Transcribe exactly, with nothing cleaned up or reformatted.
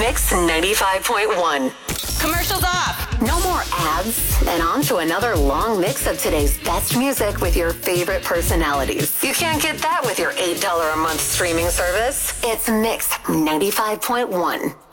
Mix ninety-five point one. Commercials off. No more ads. And on to another long mix of today's best music with your favorite personalities. You can't get that with your eight dollars a month streaming service. It's Mix ninety-five point one.